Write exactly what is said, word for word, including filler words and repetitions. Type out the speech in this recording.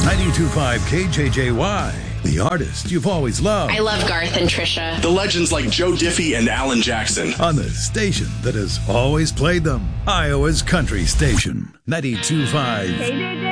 ninety-two point five K J J Y, the artist you've always loved. I love Garth and Trisha. The legends like Joe Diffie and Alan Jackson. On the station that has always played them. Iowa's country station, ninety-two point five K J J